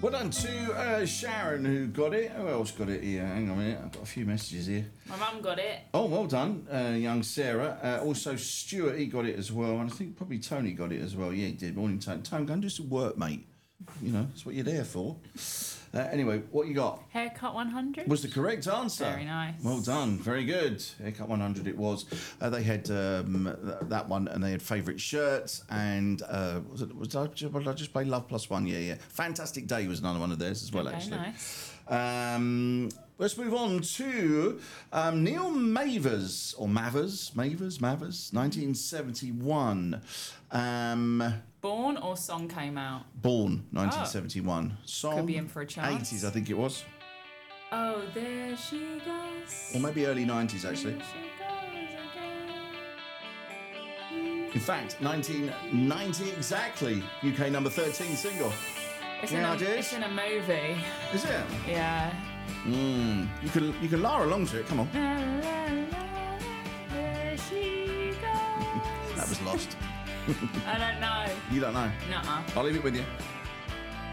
Well done to Sharon, who got it. Who else got it here? Hang on a minute. I've got a few messages here. My mum got it. Oh, well done, young Sarah. Also, Stuart, he got it as well. And I think probably Tony got it as well. Yeah, he did. Morning, Tony. Tony, go and do some work, mate. You know, that's what you're there for. Anyway, what you got? Haircut 100. Was the correct answer. Very nice. Well done. Very good. Haircut 100 it was. They had that one, and they had favourite shirts, and did I just play Love Plus One? Yeah. Fantastic Day was another one of theirs as well, Okay, actually. nice. Let's move on to Neil Mavers, or Mavers, 1971. Born or song came out? Born, 1971. Song, Could be in for a chance. 80s, I think it was. Oh, there she goes. Or maybe early 90s, actually. There she goes again. In fact, 1990 exactly. UK number 13 single. It's Any in ideas? It's in a movie. Is it? Yeah. You can lar along to it. Come on. There she goes. That was lost. I don't know. You don't know. Nuh-uh. I'll leave it with you.